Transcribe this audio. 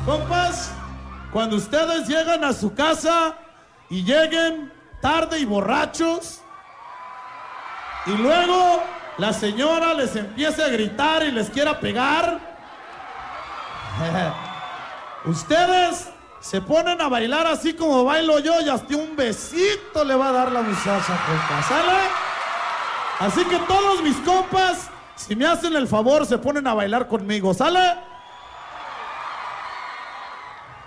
Compas, cuando ustedes llegan a su casa y lleguen tarde y borrachos, y luego la señora les empiece a gritar y les quiera pegar, ustedes se ponen a bailar así como bailo yo y hasta un besito le va a dar la muchacha, compa, ¿sale? Así que todos mis compas, si me hacen el favor, se ponen a bailar conmigo, ¿sale?